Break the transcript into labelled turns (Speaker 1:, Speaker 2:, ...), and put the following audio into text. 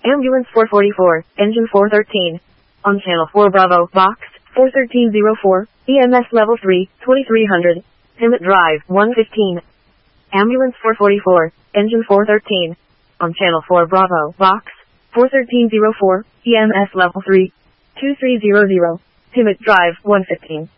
Speaker 1: Ambulance 444, engine 413. On channel 4 Bravo, box 41304, EMS level 3, 2300. Emmett Drive, 115. Ambulance 444, engine 413. On channel 4 Bravo, box 41304, EMS level 3, 2300. Emmett Drive, 115.